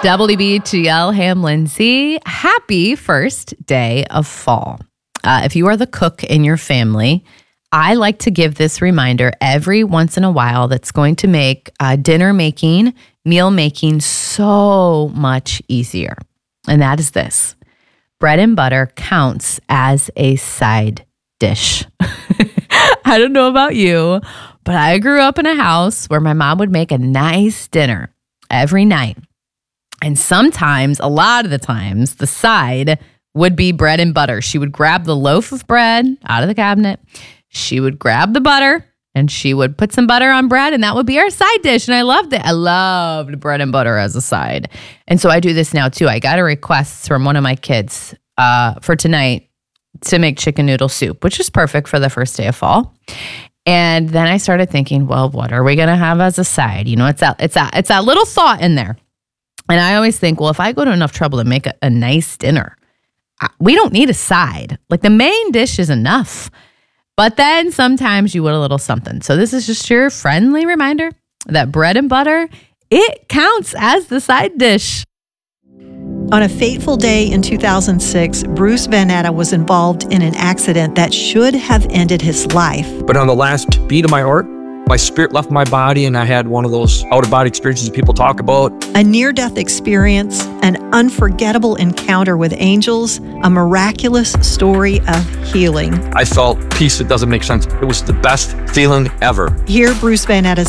WBGL Ham Lindsay, happy first day of fall. If you are the cook in your family, I like to give this reminder every once in a while that's going to make dinner making, meal making so much easier. And that is this: bread and butter counts as a side dish. I don't know about you, but I grew up in a house where my mom would make a nice dinner every night. And sometimes, a lot of the times, the side would be bread and butter. She would grab the loaf of bread out of the cabinet. She would grab the butter and she would put some butter on bread, and that would be our side dish. And I loved it. I loved bread and butter as a side. And so I do this now too. I got a request from one of my kids for tonight to make chicken noodle soup, which is perfect for the first day of fall. And then I started thinking, well, what are we going to have as a side? You know, it's that little thought in there. And I always think, well, if I go to enough trouble to make a nice dinner, we don't need a side. Like, the main dish is enough. But then sometimes you want a little something. So this is just your friendly reminder that bread and butter, it counts as the side dish. On a fateful day in 2006, Bruce Van Natta was involved in an accident that should have ended his life. But on the last beat of my heart, my spirit left my body, and I had one of those out-of-body experiences people talk about. A near-death experience, an unforgettable encounter with angels, a miraculous story of healing. I felt peace that doesn't make sense. It was the best feeling ever. Hear Bruce Van Natta's